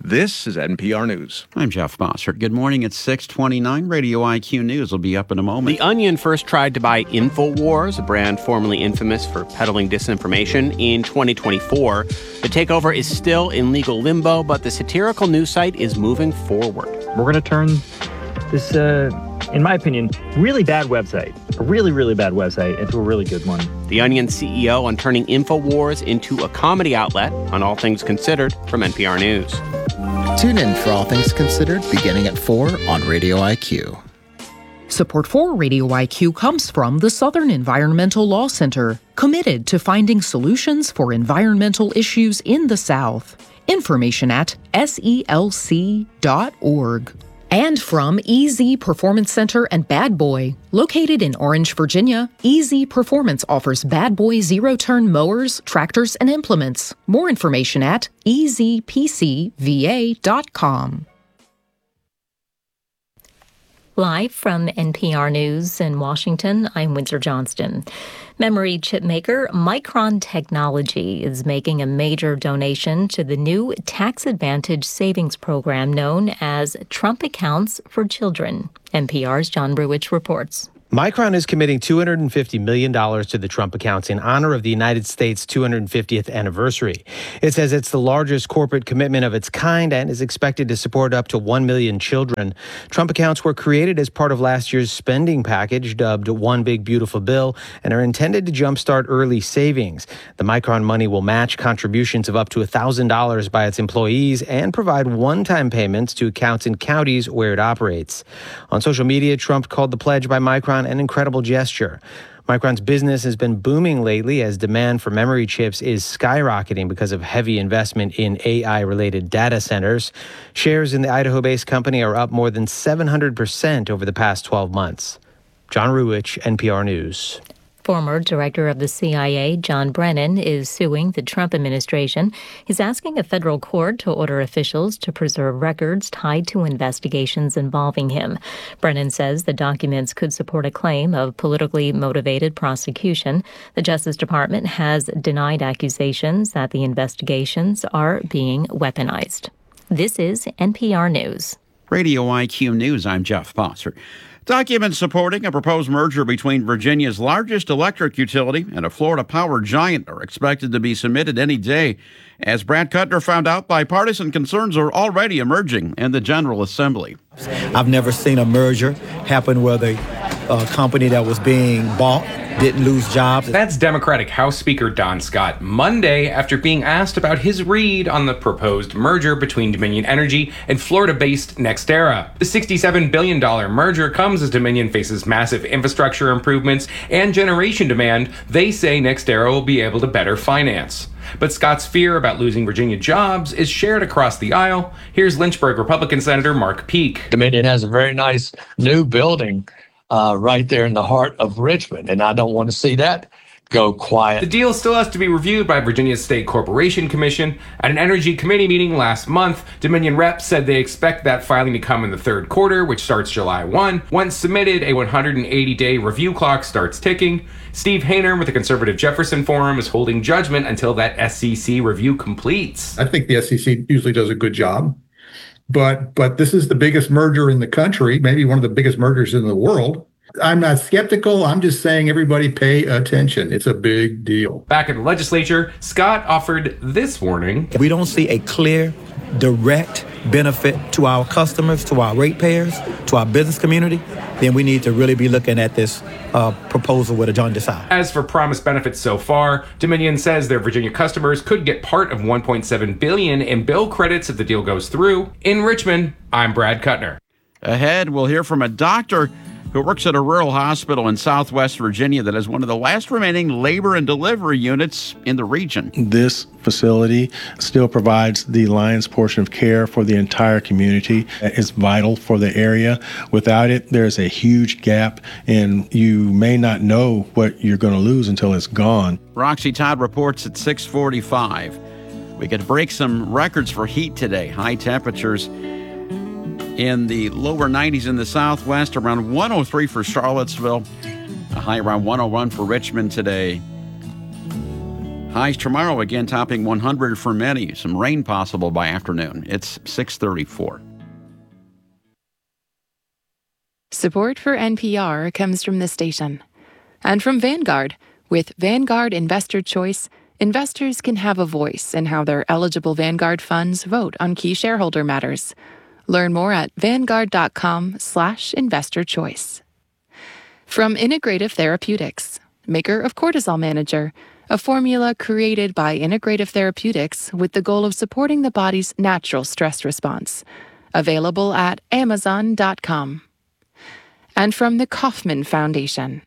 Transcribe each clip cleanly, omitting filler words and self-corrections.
This is NPR News. I'm Jeff Bossert. Good morning. It's 6:29. Radio IQ News will be up in a moment. The Onion first tried to buy InfoWars, a brand formerly infamous for peddling disinformation, in 2024. The takeover is still in legal limbo, but the satirical news site is moving forward. We're going to turn this, in my opinion, really bad website, a really, really bad website, into a really good one. The Onion CEO on turning InfoWars into a comedy outlet on All Things Considered from NPR News. Tune in for All Things Considered beginning at 4 on Radio IQ. Support for Radio IQ comes from the Southern Environmental Law Center, committed to finding solutions for environmental issues in the South. Information at selc.org. And from EZ Performance Center and Bad Boy. Located in Orange, Virginia, EZ Performance offers Bad Boy zero-turn mowers, tractors, and implements. More information at ezpcva.com. Live from NPR News in Washington, I'm Windsor Johnston. Memory chip maker Micron Technology is making a major donation to the new tax advantage savings program known as Trump Accounts for Children. NPR's John Bruich reports. Micron is committing $250 million to the Trump accounts in honor of the United States' 250th anniversary. It says it's the largest corporate commitment of its kind and is expected to support up to 1 million children. Trump accounts were created as part of last year's spending package dubbed One Big Beautiful Bill and are intended to jumpstart early savings. The Micron money will match contributions of up to $1,000 by its employees and provide one-time payments to accounts in counties where it operates. On social media, Trump called the pledge by Micron an incredible gesture. Micron's business has been booming lately as demand for memory chips is skyrocketing because of heavy investment in AI-related data centers. Shares in the Idaho-based company are up more than 700% over the past 12 months. John Ruwich, NPR News. Former director of the CIA, John Brennan, is suing the Trump administration. He's asking a federal court to order officials to preserve records tied to investigations involving him. Brennan says the documents could support a claim of politically motivated prosecution. The Justice Department has denied accusations that the investigations are being weaponized. This is NPR News. Radio IQ News, I'm Jeff Bossert. Documents supporting a proposed merger between Virginia's largest electric utility and a Florida power giant are expected to be submitted any day. As Brad Kuttner found out, bipartisan concerns are already emerging in the General Assembly. I've never seen a merger happen where the company that was being bought didn't lose jobs. That's Democratic House Speaker Don Scott Monday after being asked about his read on the proposed merger between Dominion Energy and Florida-based NextEra. The $67 billion merger comes as Dominion faces massive infrastructure improvements and generation demand they say NextEra will be able to better finance. But Scott's fear about losing Virginia jobs is shared across the aisle. Here's Lynchburg Republican Senator Mark Peake. Dominion has a very nice new building right there in the heart of Richmond, and I don't want to see that go quiet. The deal still has to be reviewed by Virginia's State Corporation Commission. At an Energy Committee meeting last month, Dominion reps said they expect that filing to come in the third quarter, which starts July 1. Once submitted, a 180-day review clock starts ticking. Steve Hayner with the Conservative Jefferson Forum is holding judgment until that SEC review completes. I think the SEC usually does a good job. But this is the biggest merger in the country, maybe one of the biggest mergers in the world. I'm not skeptical. I'm just saying everybody pay attention. It's a big deal. Back in the legislature, Scott offered this warning. If we don't see a clear, direct benefit to our customers, to our ratepayers, to our business community, then we need to really be looking at this proposal with a jaundiced eye. As for promised benefits so far, Dominion says their Virginia customers could get part of $1.7 billion in bill credits if the deal goes through. In Richmond, I'm Brad Kuttner. Ahead, we'll hear from a doctor who works at a rural hospital in Southwest Virginia that has one of the last remaining labor and delivery units in the region. This facility still provides the lion's portion of care for the entire community. It's vital for the area. Without it, there's a huge gap, and you may not know what you're going to lose until it's gone. Roxy Todd reports at 6:45. We could break some records for heat today. High temperatures in the lower 90s in the southwest, around 103 for Charlottesville, a high around 101 for Richmond today. Highs tomorrow again topping 100 for many. Some rain possible by afternoon. It's 6:34. Support for NPR comes from this station and from Vanguard. With Vanguard Investor Choice, investors can have a voice in how their eligible Vanguard funds vote on key shareholder matters. Learn more at vanguard.com/investor choice. From Integrative Therapeutics, maker of Cortisol Manager, a formula created by Integrative Therapeutics with the goal of supporting the body's natural stress response. Available at amazon.com. And from the Kauffman Foundation.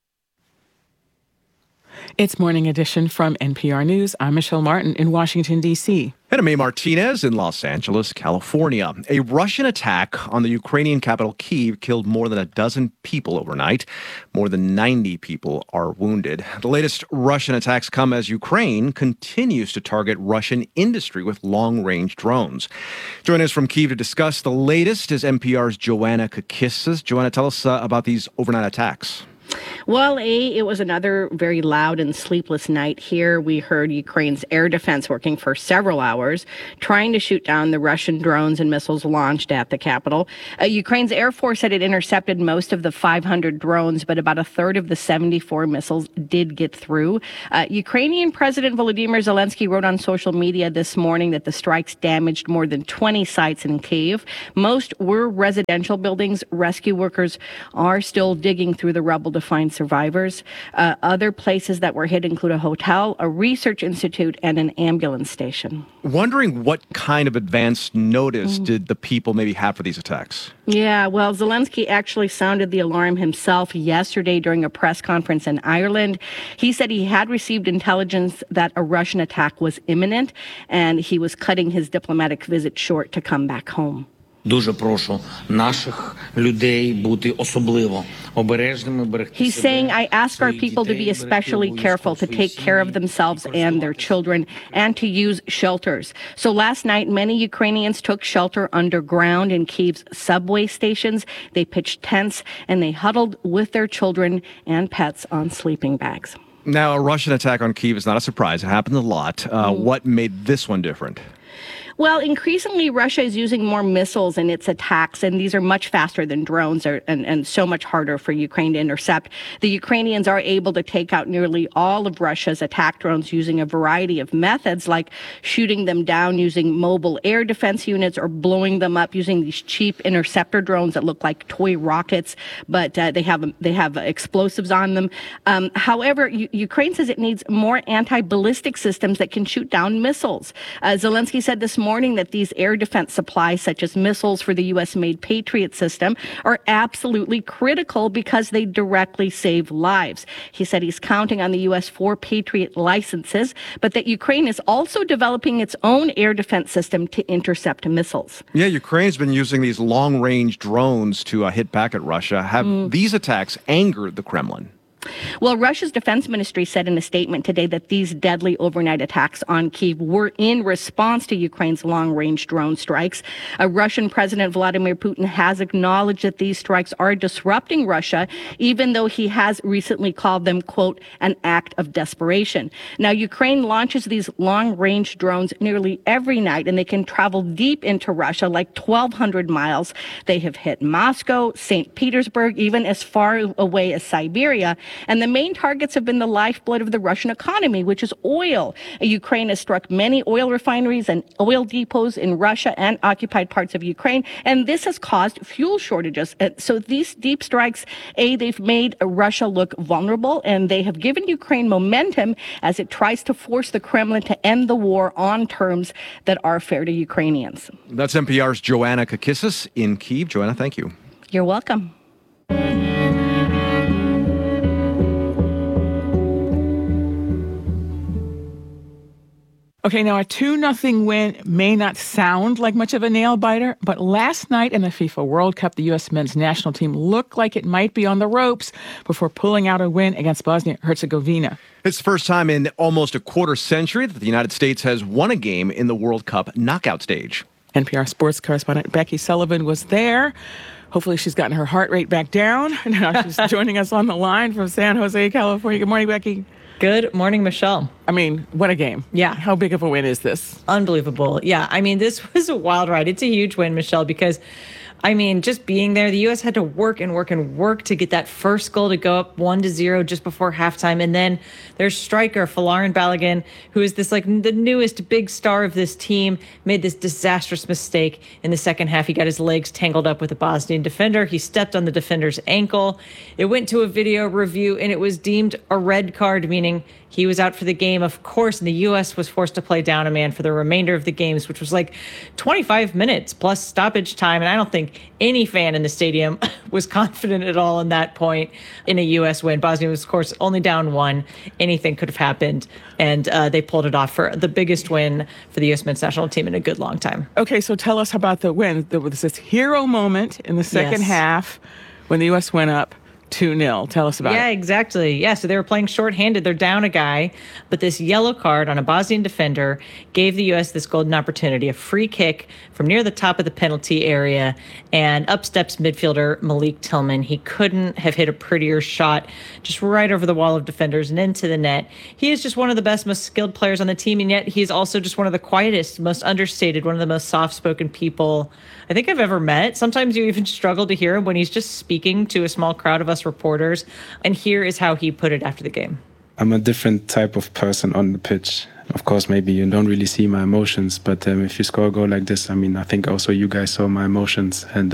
It's Morning Edition from NPR News. I'm Michelle Martin in Washington, D.C. And I'm May Martinez in Los Angeles, California. A Russian attack on the Ukrainian capital Kyiv killed more than a dozen people overnight. More than 90 people are wounded. The latest Russian attacks come as Ukraine continues to target Russian industry with long-range drones. Joining us from Kyiv to discuss the latest is NPR's Joanna Kakissis. Joanna, tell us about these overnight attacks. Well, it was another very loud and sleepless night here. We heard Ukraine's air defense working for several hours, trying to shoot down the Russian drones and missiles launched at the capital. Ukraine's Air Force said it intercepted most of the 500 drones, but about a third of the 74 missiles did get through. Ukrainian President Volodymyr Zelensky wrote on social media this morning that the strikes damaged more than 20 sites in Kyiv. Most were residential buildings. Rescue workers are still digging through the rubble to find survivors. Other places that were hit include a hotel, a research institute, and an ambulance station. Wondering what kind of advance notice did the people maybe have for these attacks? Yeah, well, Zelensky actually sounded the alarm himself yesterday during a press conference in Ireland. He said he had received intelligence that a Russian attack was imminent, and he was cutting his diplomatic visit short to come back home. Дуже прошу наших людей бути особливо обережними, берегти себе. He's saying, I ask our people to be especially careful, to take care of themselves and their children, and to use shelters. So last night, many Ukrainians took shelter underground in Kyiv's subway stations. They pitched tents, and they huddled with their children and pets on sleeping bags. Now, a Russian attack on Kyiv is not a surprise. It happens a lot. What made this one different? Well, increasingly, Russia is using more missiles in its attacks, and these are much faster than drones and so much harder for Ukraine to intercept. The Ukrainians are able to take out nearly all of Russia's attack drones using a variety of methods, like shooting them down using mobile air defense units or blowing them up using these cheap interceptor drones that look like toy rockets, but they have explosives on them. However, Ukraine says it needs more anti-ballistic systems that can shoot down missiles. Zelensky said this morning that these air defense supplies, such as missiles for the U.S.-made Patriot system, are absolutely critical because they directly save lives. He said he's counting on the U.S. for Patriot licenses, but that Ukraine is also developing its own air defense system to intercept missiles. Yeah, Ukraine's been using these long-range drones to hit back at Russia. Have these attacks angered the Kremlin? Well, Russia's defense ministry said in a statement today that these deadly overnight attacks on Kyiv were in response to Ukraine's long-range drone strikes. Russian President Vladimir Putin has acknowledged that these strikes are disrupting Russia, even though he has recently called them, quote, an act of desperation. Now, Ukraine launches these long-range drones nearly every night, and they can travel deep into Russia, like 1,200 miles. They have hit Moscow, St. Petersburg, even as far away as Siberia. And the main targets have been the lifeblood of the Russian economy, which is oil. Ukraine has struck many oil refineries and oil depots in Russia and occupied parts of Ukraine, and this has caused fuel shortages. So these deep strikes, they've made Russia look vulnerable, and they have given Ukraine momentum as it tries to force the Kremlin to end the war on terms that are fair to Ukrainians. That's NPR's Joanna Kakissis in Kyiv. Joanna, thank you. You're welcome. Okay, now a 2-0 win may not sound like much of a nail-biter, but last night in the FIFA World Cup, the U.S. men's national team looked like it might be on the ropes before pulling out a win against Bosnia-Herzegovina. It's the first time in almost a quarter century that the United States has won a game in the World Cup knockout stage. NPR sports correspondent Becky Sullivan was there. Hopefully she's gotten her heart rate back down. Now she's joining us on the line from San Jose, California. Good morning, Becky. Good morning, Michelle. I mean, what a game. Yeah. How big of a win is this? Unbelievable. Yeah. I mean, this was a wild ride. It's a huge win, Michelle, because I mean, just being there, the U.S. had to work and work and work to get that first goal to go up 1-0 just before halftime. And then their striker, Folarin Balogun, who is this like the newest big star of this team, made this disastrous mistake in the second half. He got his legs tangled up with a Bosnian defender. He stepped on the defender's ankle. It went to a video review and it was deemed a red card, meaning he was out for the game, of course, and the U.S. was forced to play down a man for the remainder of the games, which was like 25 minutes plus stoppage time. And I don't think any fan in the stadium was confident at all in that point in a U.S. win. Bosnia was, of course, only down 1. Anything could have happened. And they pulled it off for the biggest win for the U.S. men's national team in a good long time. Okay, so tell us about the win. There was this hero moment in the second half when the U.S. went up 2-0. Tell us about it. Yeah, exactly. Yeah, so they were playing shorthanded. They're down a guy, but this yellow card on a Bosnian defender gave the U.S. this golden opportunity, a free kick from near the top of the penalty area, and up steps midfielder Malik Tillman. He couldn't have hit a prettier shot, just right over the wall of defenders and into the net. He is just one of the best, most skilled players on the team, and yet he's also just one of the quietest, most understated, one of the most soft-spoken people I think I've ever met. Sometimes you even struggle to hear him when he's just speaking to a small crowd of us reporters. And here is how he put it after the game. I'm a different type of person on the pitch. Of course, maybe you don't really see my emotions, but if you score a goal like this, I mean, I think also you guys saw my emotions. And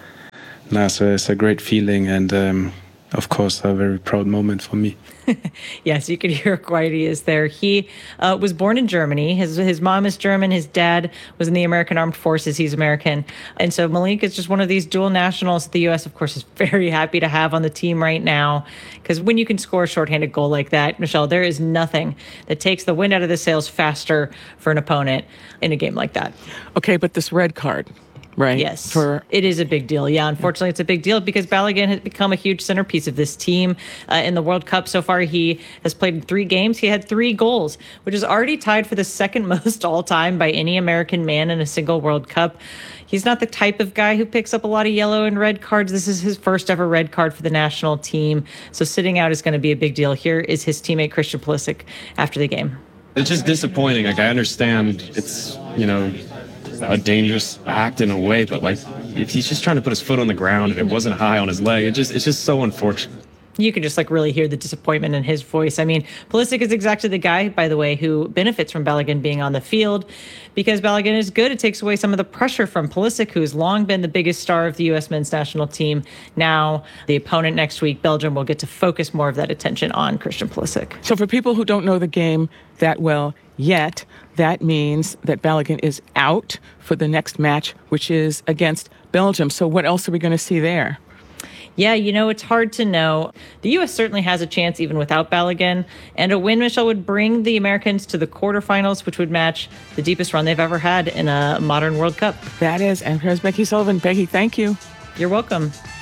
so it's a great feeling and, of course, a very proud moment for me. Yes, you could hear how quiet he is there. He was born in Germany. His mom is German. His dad was in the American Armed Forces. He's American. And so Malik is just one of these dual nationals that the U.S., of course, is very happy to have on the team right now. Because when you can score a shorthanded goal like that, Michelle, there is nothing that takes the wind out of the sails faster for an opponent in a game like that. Okay, but this red card, right? Yes, it is a big deal. Yeah, unfortunately, it's a big deal because Balogun has become a huge centerpiece of this team in the World Cup. So far, he has played in 3 games. He had 3 goals, which is already tied for the second most all time by any American man in a single World Cup. He's not the type of guy who picks up a lot of yellow and red cards. This is his first ever red card for the national team. So sitting out is going to be a big deal. Here is his teammate, Christian Pulisic, after the game. It's just disappointing. Like, I understand it's, a dangerous act in a way, but like if he's just trying to put his foot on the ground and it wasn't high on his leg, it's just so unfortunate. You can just really hear the disappointment in his voice. I mean, Pulisic is exactly the guy, by the way, who benefits from Balogun being on the field because Balogun is good. It takes away some of the pressure from Pulisic, who has long been the biggest star of the U.S. men's national team. Now, the opponent next week, Belgium, will get to focus more of that attention on Christian Pulisic. So for people who don't know the game that well yet, that means that Balogun is out for the next match, which is against Belgium. So what else are we going to see there? Yeah, it's hard to know. The U.S. certainly has a chance even without Balogun, and a win, Michelle, would bring the Americans to the quarterfinals, which would match the deepest run they've ever had in a modern World Cup. That is, and here's Becky Sullivan. Becky, thank you. You're welcome.